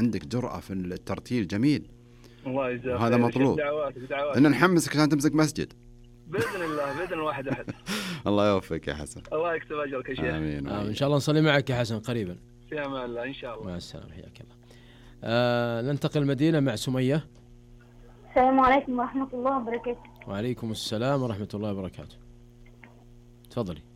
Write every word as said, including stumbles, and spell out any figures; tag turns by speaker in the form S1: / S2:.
S1: عندك جرأة في الترتيل جميل.
S2: الله يجزاك.
S1: هذا مطلوب.
S2: دعواتك دعواتك.
S1: إن نحمسك عشان تمسك مسجد.
S2: بإذن الله بإذن الواحد أحد.
S1: الله يوفقك يا حسن.
S2: الله يكتب أجرك يا شيخ.
S1: آمين.
S3: آه إن شاء الله نصلي معك يا حسن قريبا.
S2: في أمان الله إن شاء الله.
S3: مع السلامة حياك الله. آه ننتقل المدينة مع سمية.
S4: السلام عليكم ورحمة الله وبركاته.
S3: وعليكم السلام ورحمة الله وبركاته. تفضلي.